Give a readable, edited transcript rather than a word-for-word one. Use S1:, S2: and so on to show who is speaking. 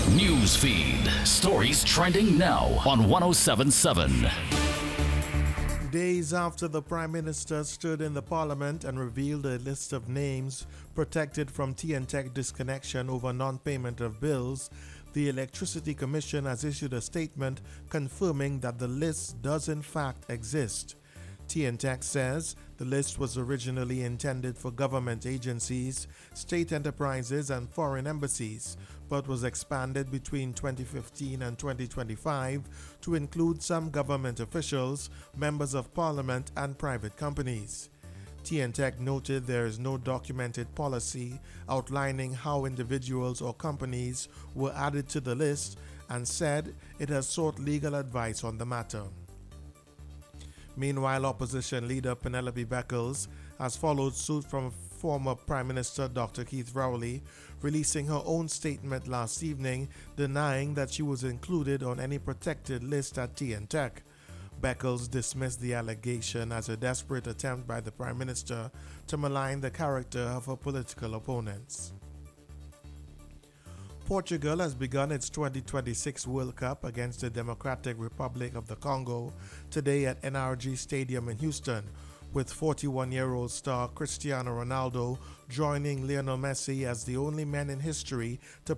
S1: News feed. Stories trending now on 1077.
S2: Days after the Prime Minister stood in the Parliament and revealed a list of names protected from TNTech disconnection over non-payment of bills, the Electricity Commission has issued a statement confirming that the list does in fact exist. TNTech says the list was originally intended for government agencies, state enterprises, and foreign embassies, but was expanded between 2015 and 2025 to include some government officials, members of parliament, and private companies. TNTech noted there is no documented policy outlining how individuals or companies were added to the list and said it has sought legal advice on the matter. Meanwhile, opposition leader Penelope Beckles has followed suit from former Prime Minister Dr. Keith Rowley, releasing her own statement last evening denying that she was included on any protected list at TNTech. Beckles dismissed the allegation as a desperate attempt by the Prime Minister to malign the character of her political opponents. Portugal has begun its 2026 World Cup against the Democratic Republic of the Congo today at NRG Stadium in Houston, with 41-year-old star Cristiano Ronaldo joining Lionel Messi as the only men in history to